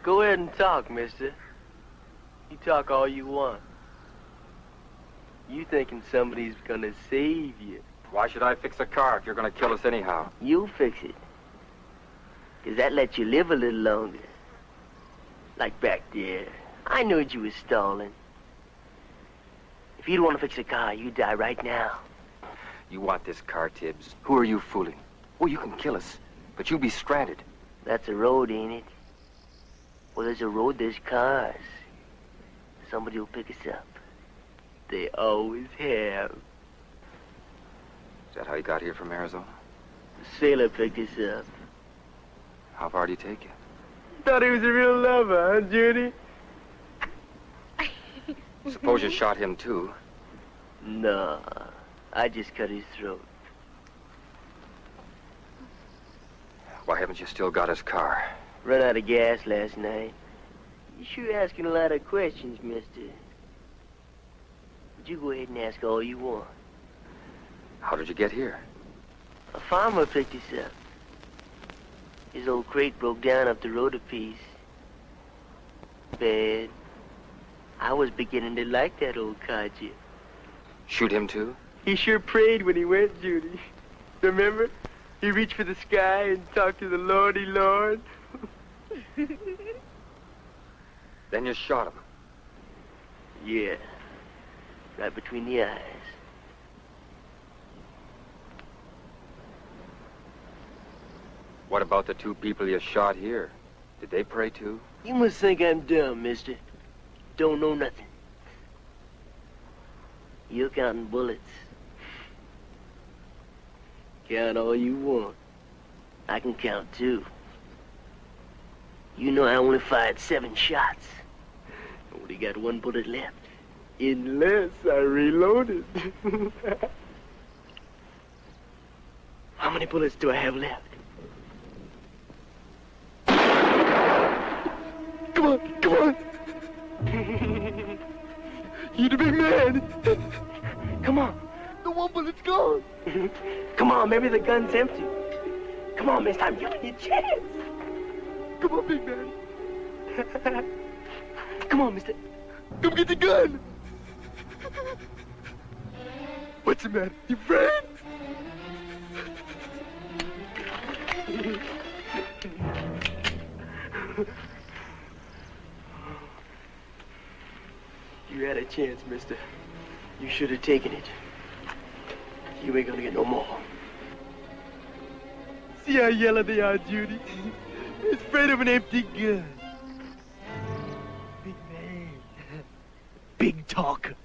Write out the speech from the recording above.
Go ahead and talk, mister. You talk all you want. You thinking somebody's gonna save you. Why should I fix a car if you're gonna kill us anyhow? You'll fix it. 'Cause that lets you live a little longer. Like back there. I knew you was stalling. If you'd want to fix a car, you'd die right now. You want this car, Tibbs. Who are you fooling? Oh, you can kill us, but you'll be stranded. That's a road, ain't it? Well, there's a road, there's cars. Somebody will pick us up. They always have. Is that how you got here from Arizona? The sailor picked us up. How far did he take you? Thought he was a real lover, huh, Judy? Suppose you shot him, too. No, I just cut his throat. Why haven't you still got his car? Run out of gas last night. You sure asking a lot of questions, mister. But you go ahead and ask all you want. How did you get here? A farmer picked us up. His old crate broke down up the road a piece. Bad. I was beginning to like that old codger. Shoot him, too? He sure prayed when he went, Judy. Remember? He reached for the sky and talked to the Lordy Lord. Then you shot him. Yeah. Right between the eyes. What about the two people you shot here? Did they pray, too? You must think I'm dumb, mister. Don't know nothing. You're counting bullets. Count all you want. I can count, too. You know I only fired 7 shots. Only got 1 bullet left. Unless I reloaded. How many bullets do I have left? Come on, come on. You the big man. Come on. The 1 bullet's gone. Come on, maybe the gun's empty. Come on, mister, I'm giving you a chance. Come on, big man. Come on, mister. Come get the gun. What's the matter? You afraid? You had a chance, mister. You should have taken it. You ain't gonna get no more. See how yellow they are, Judy? They're afraid of an empty gun. Big man. Big talker.